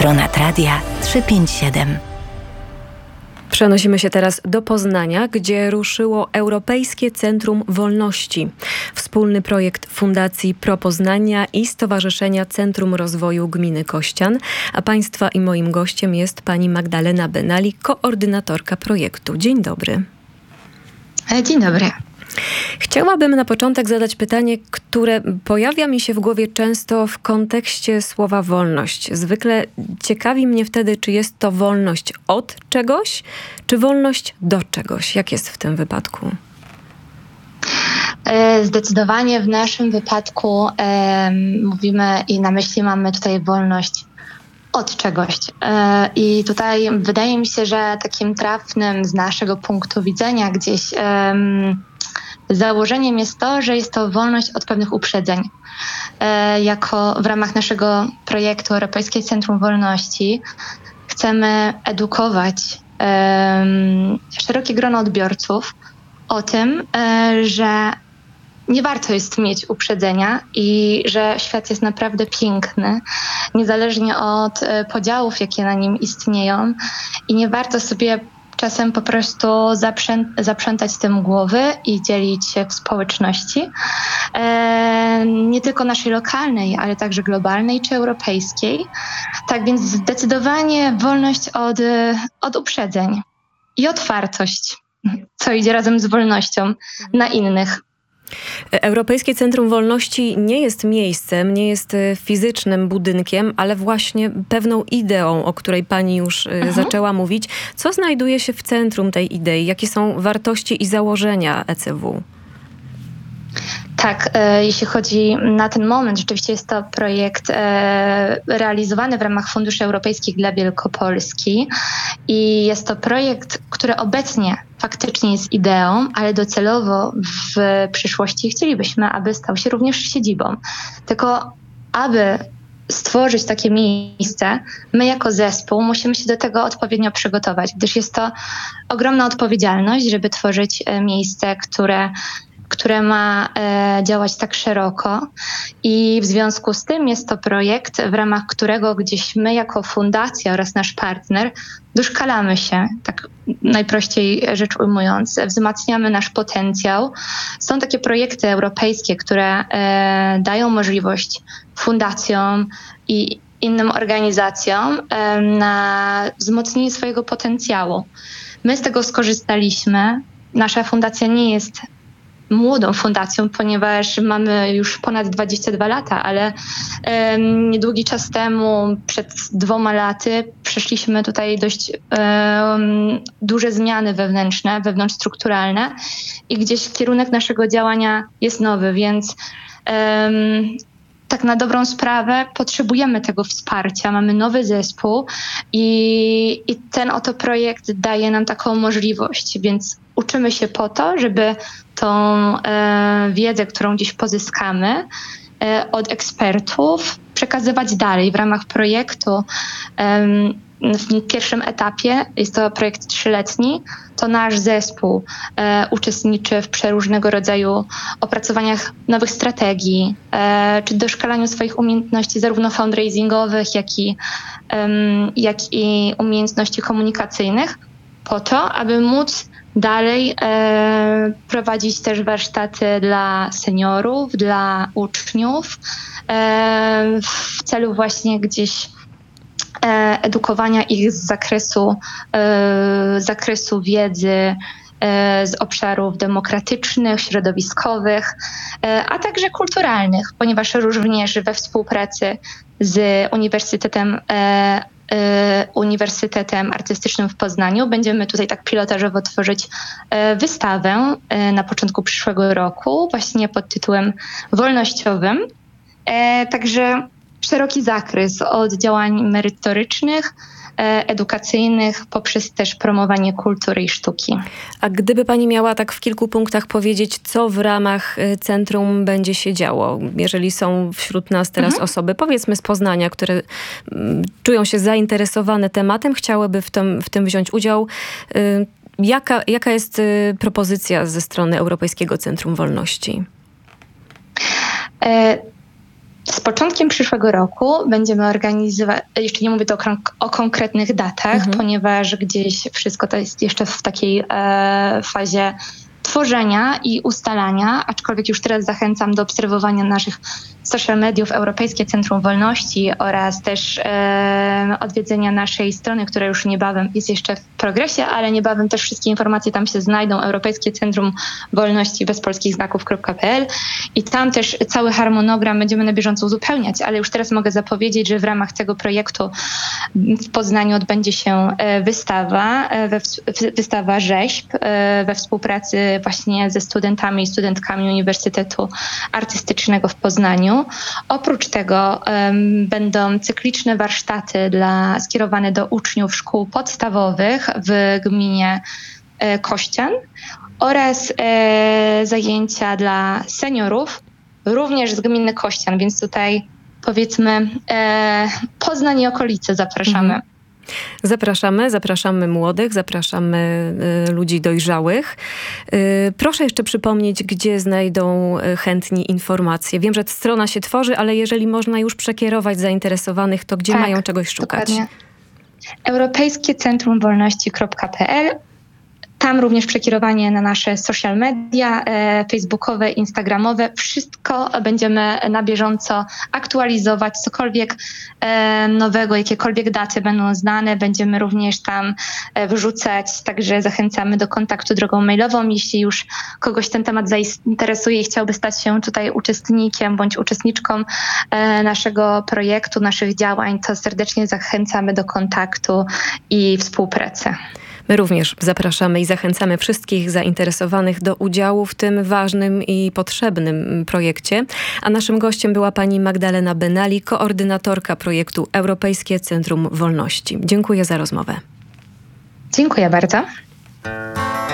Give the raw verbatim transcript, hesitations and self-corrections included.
Patronat Radia trzysta pięćdziesiąt siedem. Przenosimy się teraz do Poznania, gdzie ruszyło Europejskie Centrum Wolności. Wspólny projekt Fundacji Pro Poznania i Stowarzyszenia Centrum Rozwoju Gminy Kościan. A Państwa i moim gościem jest pani Magdalena Benali, koordynatorka projektu. Dzień dobry. Dzień dobry. Chciałabym na początek zadać pytanie, które pojawia mi się w głowie często w kontekście słowa wolność. Zwykle ciekawi mnie wtedy, czy jest to wolność od czegoś, czy wolność do czegoś. Jak jest w tym wypadku? Zdecydowanie w naszym wypadku e, mówimy i na myśli mamy tutaj wolność od czegoś. E, I tutaj wydaje mi się, że takim trafnym z naszego punktu widzenia gdzieś e, założeniem jest to, że jest to wolność od pewnych uprzedzeń. E, jako w ramach naszego projektu Europejskie Centrum Wolności chcemy edukować e, szerokie grono odbiorców o tym, e, że nie warto jest mieć uprzedzenia i że świat jest naprawdę piękny, niezależnie od e, podziałów, jakie na nim istnieją, i nie warto sobie czasem po prostu zaprzę- zaprzątać tym głowy i dzielić się w społeczności, e, nie tylko naszej lokalnej, ale także globalnej czy europejskiej. Tak więc zdecydowanie wolność od, od uprzedzeń i otwartość, co idzie razem z wolnością na innych. Europejskie Centrum Wolności nie jest miejscem, nie jest fizycznym budynkiem, ale właśnie pewną ideą, o której pani już mhm. zaczęła mówić. Co znajduje się w centrum tej idei? Jakie są wartości i założenia E C W? Tak, e, jeśli chodzi na ten moment, rzeczywiście jest to projekt e, realizowany w ramach Funduszy Europejskich dla Wielkopolski i jest to projekt, który obecnie faktycznie jest ideą, ale docelowo w przyszłości chcielibyśmy, aby stał się również siedzibą. Tylko aby stworzyć takie miejsce, my jako zespół musimy się do tego odpowiednio przygotować, gdyż jest to ogromna odpowiedzialność, żeby tworzyć miejsce, które które ma e, działać tak szeroko, i w związku z tym jest to projekt, w ramach którego gdzieś my jako fundacja oraz nasz partner doszkalamy się, tak najprościej rzecz ujmując, wzmacniamy nasz potencjał. Są takie projekty europejskie, które e, dają możliwość fundacjom i innym organizacjom e, na wzmocnienie swojego potencjału. My z tego skorzystaliśmy. Nasza fundacja nie jest młodą fundacją, ponieważ mamy już ponad dwadzieścia dwa lata, ale um, niedługi czas temu, przed dwoma laty, przeszliśmy tutaj dość um, duże zmiany wewnętrzne, wewnątrzstrukturalne, i gdzieś kierunek naszego działania jest nowy, więc um, tak na dobrą sprawę potrzebujemy tego wsparcia. Mamy nowy zespół i, i ten oto projekt daje nam taką możliwość, więc uczymy się po to, żeby tą e, wiedzę, którą gdzieś pozyskamy e, od ekspertów, przekazywać dalej w ramach projektu. E, w pierwszym etapie, jest to projekt trzyletni, to nasz zespół e, uczestniczy w przeróżnego rodzaju opracowaniach nowych strategii, e, czy doszkalaniu swoich umiejętności zarówno fundraisingowych, jak i, e, jak i umiejętności komunikacyjnych, po to, aby móc dalej e, prowadzić też warsztaty dla seniorów, dla uczniów, e, w celu właśnie gdzieś e, edukowania ich z zakresu, e, zakresu wiedzy e, z obszarów demokratycznych, środowiskowych, e, a także kulturalnych, ponieważ również we współpracy z Uniwersytetem e, Uniwersytetem Artystycznym w Poznaniu będziemy tutaj tak pilotażowo tworzyć wystawę na początku przyszłego roku, właśnie pod tytułem wolnościowym. Także szeroki zakres od działań merytorycznych, edukacyjnych, poprzez też promowanie kultury i sztuki. A gdyby pani miała tak w kilku punktach powiedzieć, co w ramach centrum będzie się działo, jeżeli są wśród nas teraz mhm. osoby, powiedzmy z Poznania, które m, czują się zainteresowane tematem, chciałyby w tym, w tym wziąć udział. Y, jaka, jaka jest y, propozycja ze strony Europejskiego Centrum Wolności? E- Z początkiem przyszłego roku będziemy organizować, jeszcze nie mówię to o, o konkretnych datach, mhm. ponieważ gdzieś wszystko to jest jeszcze w takiej e, fazie tworzenia i ustalania, aczkolwiek już teraz zachęcam do obserwowania naszych social mediów Europejskie Centrum Wolności oraz też e, odwiedzenia naszej strony, która już niebawem jest jeszcze w progresie, ale niebawem też wszystkie informacje tam się znajdą, Europejskie Centrum Wolności bez polskich znaków.pl i tam też cały harmonogram będziemy na bieżąco uzupełniać, ale już teraz mogę zapowiedzieć, że w ramach tego projektu w Poznaniu odbędzie się wystawa, wystawa rzeźb we współpracy właśnie ze studentami i studentkami Uniwersytetu Artystycznego w Poznaniu. Oprócz tego um, będą cykliczne warsztaty dla, skierowane do uczniów szkół podstawowych w gminie e, Kościan oraz e, zajęcia dla seniorów również z gminy Kościan, więc tutaj powiedzmy e, Poznań i okolice zapraszamy. Mhm. Zapraszamy, zapraszamy młodych, zapraszamy y, ludzi dojrzałych. Y, proszę jeszcze przypomnieć, gdzie znajdą chętni informacje. Wiem, że strona się tworzy, ale jeżeli można już przekierować zainteresowanych, to gdzie tak, mają czegoś szukać? Dokładnie. Europejskie Centrum Wolności.pl. Tam również przekierowanie na nasze social media, e, facebookowe, instagramowe. Wszystko będziemy na bieżąco aktualizować. Cokolwiek e, nowego, jakiekolwiek daty będą znane, będziemy również tam e, wrzucać. Także zachęcamy do kontaktu drogą mailową. Jeśli już kogoś ten temat zainteresuje i chciałby stać się tutaj uczestnikiem bądź uczestniczką e, naszego projektu, naszych działań, to serdecznie zachęcamy do kontaktu i współpracy. My również zapraszamy i zachęcamy wszystkich zainteresowanych do udziału w tym ważnym i potrzebnym projekcie. A naszym gościem była pani Magdalena Benali, koordynatorka projektu Europejskie Centrum Wolności. Dziękuję za rozmowę. Dziękuję bardzo.